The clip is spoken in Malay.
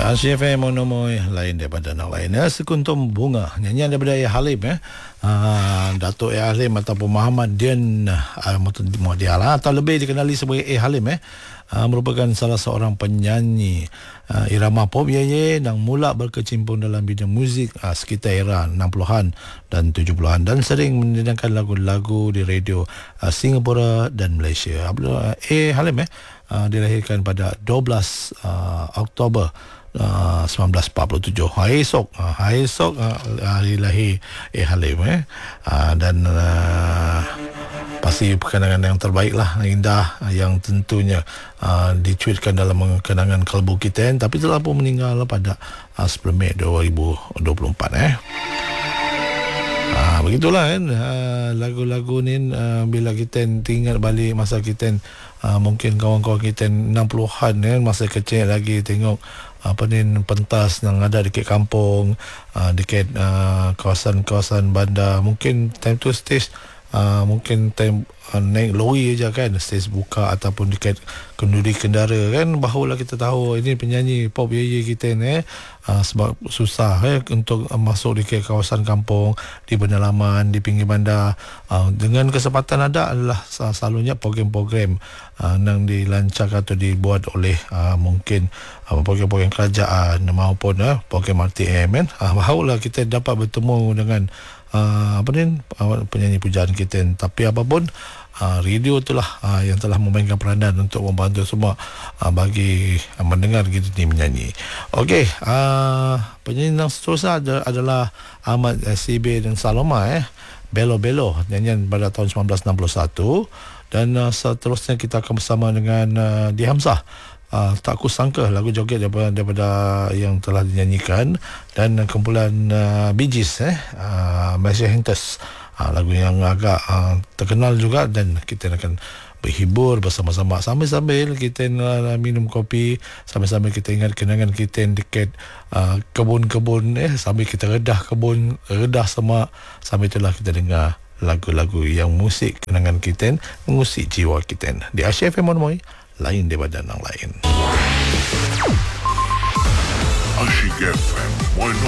Asyik monomoy lain daripada yang lain. Sekuntum bunga, nyanyian daripada A. Halim Datuk A. Halim ataupun Muhammad Dian Muhammad atau lebih dikenali sebagai A. Halim merupakan salah seorang penyanyi irama pop yang mula berkecimpung dalam bidang muzik sekitar era 60-an dan 70-an dan sering menyanyikan lagu-lagu di radio Singapura dan Malaysia. A. Halim dilahirkan pada 12 Oktober 1947. Hari esok hari lahir A. Halim dan pasti kenangan yang terbaik lah, indah, yang tentunya dicuitkan dalam kenangan kalbu kita, tapi telah pun meninggal pada 10 Mei 2024. Begitulah kan, lagu-lagu ni bila kita ingat balik masa kita mungkin kawan-kawan kita 60-an kan, masa kecil lagi tengok pentas yang ada dekat kampung, dekat kawasan-kawasan bandar, mungkin time tu stage mungkin time naik lori je kan, stage buka ataupun dekat kenduri kendara kan, barulah kita tahu ini penyanyi pop kita ni sebab susah untuk masuk di kawasan kampung, di pedalaman, di pinggir bandar. Dengan kesempatan ada adalah selalunya program-program yang dilancarkan atau dibuat oleh mungkin program-program kerajaan maupun program RTM kan. Barulah kita dapat bertemu dengan penyanyi pujaan kita. Tapi apapun, radio itulah yang telah memainkan peranan untuk membantu semua bagi mendengar kita ni menyanyi. Okey, penyanyi yang seterusnya adalah Ahmad CB dan Saloma Belo Belo, nyanyian pada tahun 1961. Dan seterusnya kita akan bersama dengan Di Hamzah, Tak Ku Sangka, lagu joget daripada yang telah dinyanyikan, dan kumpulan Bee Gees Malaysia Hunters, lagu yang agak terkenal juga. Dan kita akan berhibur bersama-sama sambil-sambil kita minum kopi, sambil-sambil kita ingat kenangan kita dekat kebun-kebun, sambil kita redah kebun, redah semak, sambil itulah kita dengar lagu-lagu yang musik kenangan kita, musik jiwa kita di Asia FM Monomoy, lain daripada yang lain. Asyik FM